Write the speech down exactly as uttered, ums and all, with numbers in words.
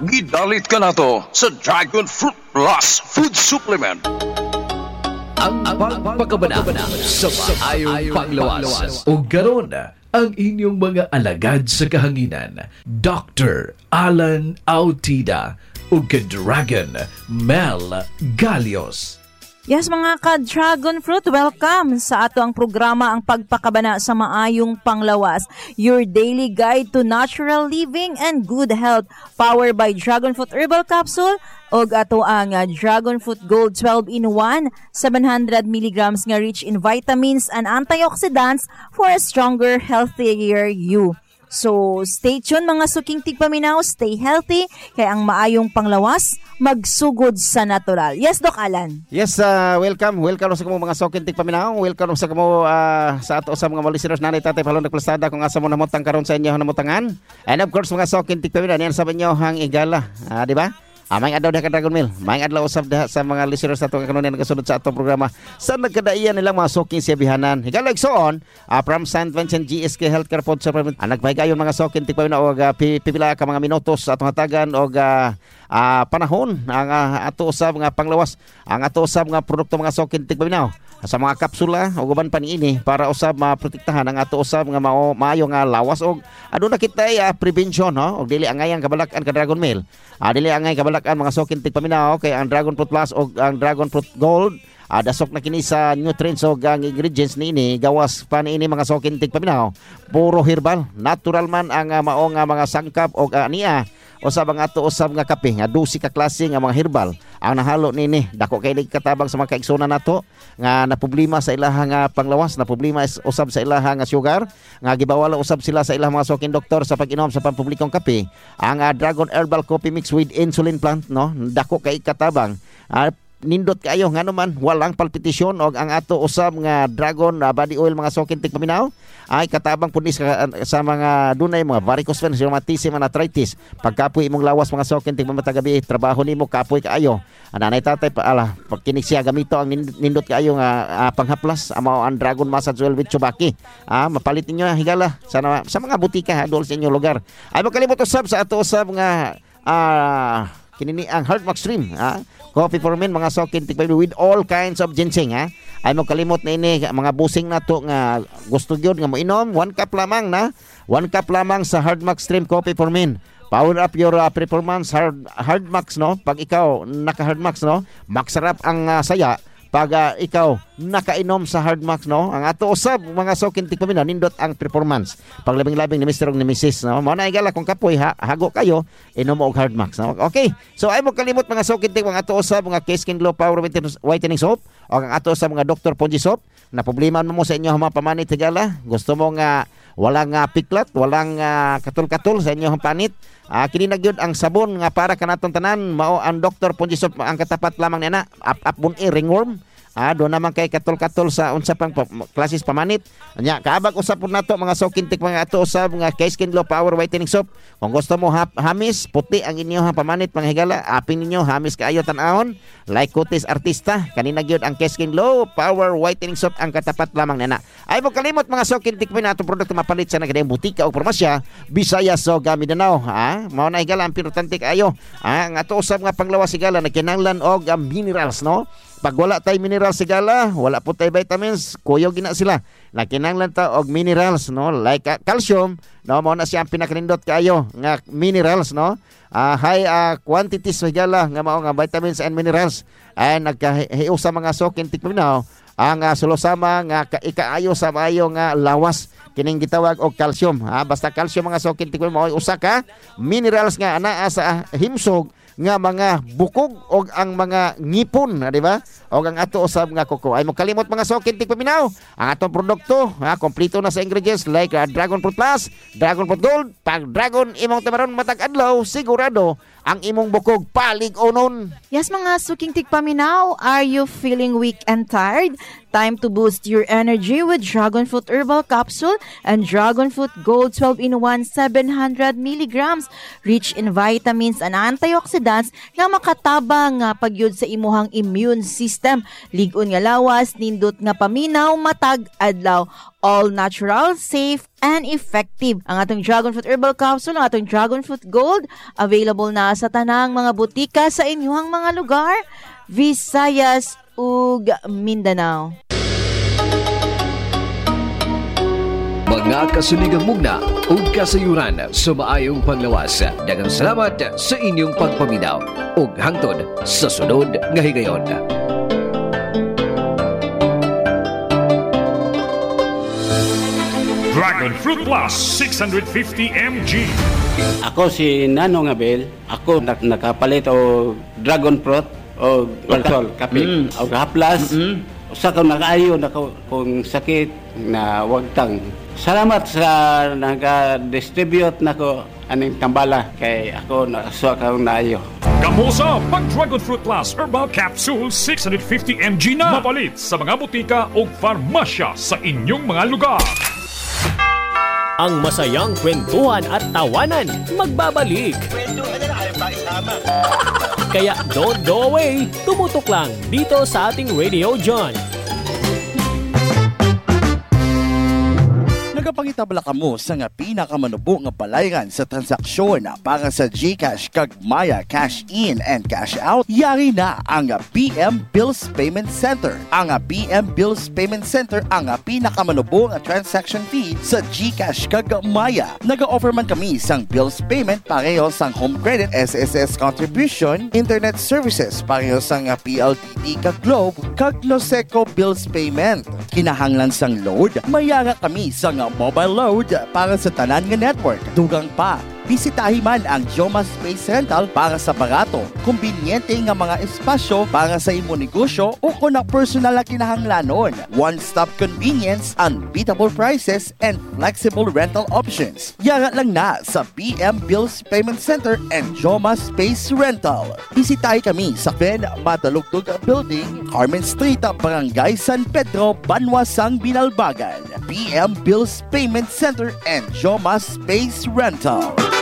Gidalit ka na to sa Dragon Fruit Plus Food Supplement. Ang pagpakabanabana sa maayong panglawas. O garon ang inyong mga alagad sa kahanginan, Doctor Alan Autida o ka-Dragon Mel Galios. Yes, mga ka-Dragon Fruit, welcome sa ato ang programa ang pagpakabana sa maayong panglawas. Your daily guide to natural living and good health. Powered by Dragon Fruit Herbal Capsule o ato ang uh, Dragon Fruit Gold twelve in one, seven hundred milligrams nga rich in vitamins and antioxidants for a stronger, healthier you. So, stay tuned mga suking tigpaminaw, stay healthy, kaya ang maayong panglawas, magsugod sa natural. Yes, Doc Alan? Yes, uh, welcome. Welcome sa mga suking tigpaminaw. Welcome sa kamo uh, sa ato sa mga listeners na natatay palong nagplastada kung asa mo namutang karon sa inyo namutangan. And of course, mga suking tigpaminaw, yan sabi nyo hang igala. Uh, di ba? Ah, may adlaw ka Dragon Mill. May adlaw usab sa mga listeners nato kanunan nagasunod sa atong programa. Sa nagkadaiyan nilang mga suking siyabihanan. Higalag soon, uh, from Saint Vincent G S K Healthcare Food Supplement. Ah, nagpahigayon mga suking tigpaminaw og uh, pipila ka mga minutos atong hatagan og uh, uh, panahon ang uh, ato usab nga panglawas. Ang ato usab nga produkto mga suking tigpaminaw sa mga kapsula o guban pa niini para usab maprotektahan ang ato usab nga mao maayo nga lawas og aduna kitay uh, prevention no og dili angay ang kabalakan ka Dragon Mill. Ah, dili angay kabalakan mga suking tigpaminaw kay ang Dragon Fruit Plus o ang Dragon Fruit Gold ah, dasok na kini sa nutrients o ang ingredients niini gawas pa niini mga suking tigpaminaw puro herbal natural man ang uh, mao nga mga sangkap o uh, niya usab ang ato usab nga kape nga dusi ka klase nga mga herbal ang nahalo nini dako kay katabang sa mga kaigsunan nato nga na problema sa ilaha nga panglawas na problema is usab sa ilaha nga sugar nga gibawala usab sila sa ilaha mga suking doktor sa pag-inom sa pampublikong kape ang uh, Dragon Herbal Coffee Mix with Insulin Plant no dako kay katabang uh, nindot kayo nga naman walang palpitasyon og ang ato usab nga Dragon uh, body oil mga suking tigpaminaw ay katabang punis sa, sa mga dunay mga varicose veins, rheumatism and arthritis. Pagkapoy imong lawas mga suking tigpamatagabi trabaho nimo kapoy kaayo. Anay tatay pa ala pagkinig siya gamito ang nindot kaayo nga uh, panghaplas amo ang Dragon Massage Oil with Chubaki. Ah mapalit ninyo higala sa sa mga butika ha dol sa inyong lugar. Ay makalimot usab sa ato usab nga ah uh, kinini ang Heart Max Stream ha coffee for men mga suking tigpaminaw with all kinds of ginseng ha ay mo kalimot na ini mga busing nato nga gusto gyud nga moinom one cup lamang na one cup lamang sa Hard Max Stream Coffee for Men. Power up your uh, performance hard hard max no pag ikaw naka Hard Max no magsarap ang uh, saya pag uh, ikaw nakainom sa Hard Max no ang ato usab mga suking tigpaminaw nindot ang performance pag labing-labing ni Mister ug ni Missus no mao na igala kung kapoy ha hago kayo inom mo og Hard Max no okay so ay mo kalimot mga suking tig mga ato usab mga Case Skin Glow Power Whitening Soap o ang ato usab mga Doctor Ponji Soap na problema mo sa inyo mga pamanit higala gusto mo nga walang uh, piklat walang uh, katul-katul sa inyong panit uh, kini na gyud ang sabon nga para kanaton tanan mao ang Doctor Ponji Soap ang katapat lamang nina up-up bun ringworm. Ah, do naman kay katol-katol sa unsa pang pa, klases pamanit. Nya kaabag usab pud nato mga suking tik mga ato usab mga Case Skin Glow Power Whitening Soap. Kung gusto mo ha, hamis puti ang inyo ha pamanit mga higala, apin ninyo hamis kaayo tan-ahon. Like Kutis Artista, kanina gyud ang Case Skin Glow Power Whitening Soap ang katapat lamang nana. Ay mo kalimot mga suking tik na atong produkto mapalit sa nagadaing butika o farmasya Visayas o Mindanao. Ha, mao na higala ang importante kaayo. Ah, ang ato usab nga panglawas higala nagkinahanglan og uh, minerals no. Pag wala tay mineral sigala, wala po tay vitamins, kuyo gina sila. Nakinanglan ta og minerals no, like uh, calcium, no mo na siya ang pinakanindot kaayo nga minerals no. Uh, high uh, quantities sigala nga mao nga vitamins and minerals. Ay nagkahiu sa mga suking tigpaminaw ang uh, sulusama nga ikaayo sa maayo nga lawas kining gitawag og calcium. Ha, basta calcium mga suking tigpaminaw mao usa ka minerals nga anaa sa himsog nga mga bukog o ang mga ngipon, di ba? O ang ato usab nga kuko. Ay mo kalimot mga suking tigpaminaw. Ang atong produkto, ha, kompleto na sa ingredients like uh, Dragon Fruit Plus, Dragon Fruit Gold. Pag Dragon imong tamaron matag adlaw, sigurado ang imong bukog palig onon. Yes, mga suking tigpaminaw, are you feeling weak and tired? Time to boost your energy with Dragon Fruit Herbal Capsule and Dragon Fruit Gold twelve in one seven hundred milligrams, rich in vitamins and antioxidants nga makatabang nga pagyud sa imuhang immune system. Ligon nga lawas, nindot nga paminaw, matag adlaw. All natural, safe, and effective. Ang atong Dragon Fruit Herbal Capsule, ang atong Dragon Fruit Gold, available na sa tanang mga butika sa inyong mga lugar, Visayas ug Mindanao. Mga kasuligang mugna ug kasayuran sa maayong panglawas. Daghang salamat sa inyong pagpaminaw ug hangtod sa sunod nga higayon. Dragon Fruit Plus six hundred fifty milligrams. Ako si Nanong Abel. Ako nak nakapalit o Dragon Fruit o Calcium kape mm. o Haplas. Mm-hmm. Sa kung nakaayo na kung sakit na wagtang. Salamat sa naga-distribute nako aning tambala kay ako nasuwa ka naayo. Kamusa pag Dragon Fruit Plus Herbal Capsule six hundred fifty milligrams na mapalit sa mga butika o farmasya sa inyong mga lugar. Ang masayang kwentuhan at tawanan magbabalik. Kaya don't go away, tumutok lang dito sa ating Radio John. Nagapangitabla kamo sa nga pinakamanubo nga balayran sa transaksyon para sa GCash kag Maya Cash In and Cash Out. Yari na ang B M Bills Payment Center. Ang B M Bills Payment Center ang pinakamanubo nga transaction fee sa GCash kag Maya. Naga-offer man kami sang bills payment pareho sang home credit, S S S contribution, internet services pareho sang P L D T kag Globe kag Noseco bills payment. Kinahanglan sang load, mayara kami sang mobile load para sa tanan nga network. Dugang pa, bisitahin man ang Joma Space Rental para sa barato, kumbinyente nga mga espasyo para sa imo negosyo o kung na personal na kinahanglanon. One-stop convenience, unbeatable prices, and flexible rental options. Yara lang na sa B M Bills Payment Center and Joma Space Rental. Bisitahin kami sa Ben Madalugtog Building, Carmen Street, Barangay San Pedro, Banwasang, Binalbagan. B M Bills Payment Center and Joma Space Rental.